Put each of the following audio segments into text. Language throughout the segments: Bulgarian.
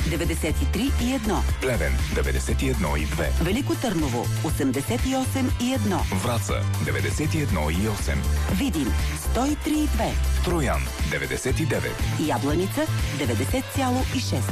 93,1. Плевен 91,2. Велико Търново 88,1. Враца 91,8. Видин 103,2. Троян 99. Ябланица 90,6.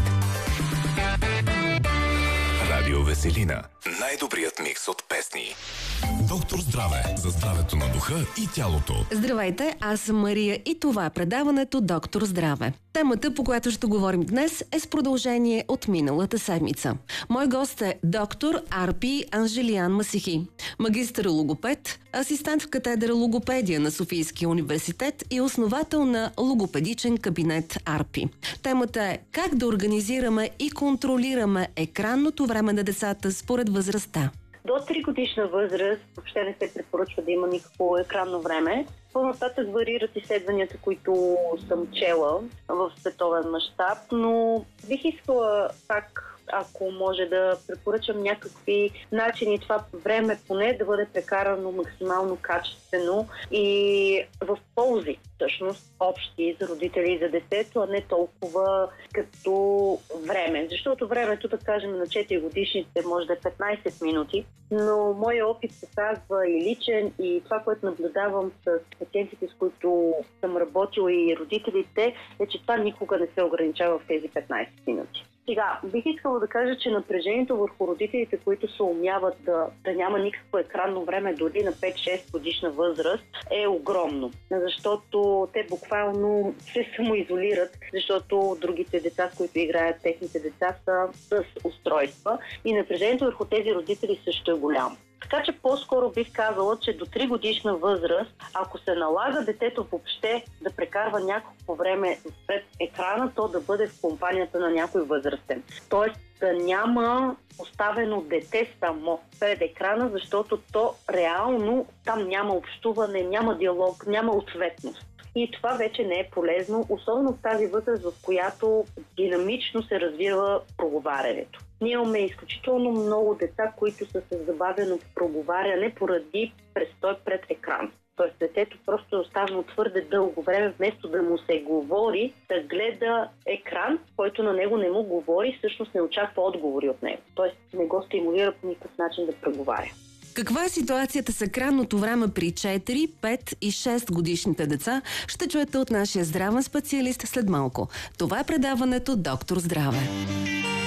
Радио Веселина. Най-добрият микс от песни. Доктор Здраве. За здравето на духа и тялото. Здравейте, аз съм Мария и това е предаването Доктор Здраве. Темата, по която ще говорим днес, е с продължение от миналата седмица. Мой гост е доктор Арпи Анжелиян Масихи, магистър логопед, асистент в катедра логопедия на Софийския университет и основател на логопедичен кабинет Арпи. Темата е как да организираме и контролираме екранното време на децата според възрастта. До 3 годишна възраст въобще не се препоръчва да има никакво екранно време. По-нататък варират изследванията, които съм чела в световен мащаб, но бих искала пак, ако може да препоръчам някакви начини това време поне да бъде прекарано максимално качествено и в ползи, всъщност, общи за родители и за детето, а не толкова като време. Защото времето, да кажем, на 4 годишните може да е 15 минути, но моя опит се казва и личен, и това, което наблюдавам с пациентите, с които съм работила и родителите, е, че това никога не се ограничава в тези 15 минути. Сега, бих искала да кажа, че напрежението върху родителите, които се умяват да няма никакво екранно време дори на 5-6 годишна възраст, е огромно. Защото те буквално се самоизолират, защото другите деца, с които играят техните деца, са с устройства и напрежението върху тези родители също е голямо. Така че по-скоро бих казала, че до 3 годишна възраст, ако се налага детето въобще да прекарва някакво време пред екрана, то да бъде в компанията на някой възрастен. Тоест да няма оставено дете само пред екрана, защото то реално там няма общуване, няма диалог, няма ответност. И това вече не е полезно, особено в тази възраст, в която динамично се развива проговарянето. Ние имаме изключително много деца, които са с забавено проговаряне поради престой пред екран. Тоест детето просто е оставено твърде дълго време, вместо да му се говори, да гледа екран, който на него не му говори, всъщност не очаква отговори от него. Тоест не го стимулира по никакъв начин да преговаря. Каква е ситуацията с екранното време при 4, 5 и 6 годишните деца? Ще чуете от нашия здравен специалист след малко. Това е предаването Доктор Здраве.